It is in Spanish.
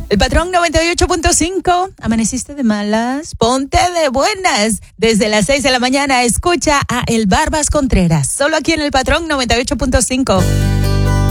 El Patrón 98.5. ¿Amaneciste de malas? Ponte de buenas. Desde las 6 de la mañana escucha a El Barbas Contreras. Solo aquí en el Patrón 98.5.